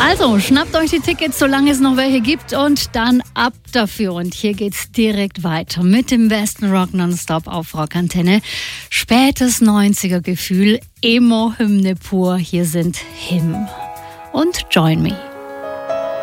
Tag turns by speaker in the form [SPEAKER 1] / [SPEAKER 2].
[SPEAKER 1] Also, schnappt euch die Tickets, solange es noch welche gibt, und dann ab dafür. Und hier geht's direkt weiter mit dem besten Rock nonstop auf Rockantenne. Spätes 90er Gefühl, Emo-Hymne pur. Hier sind Him und Join Me.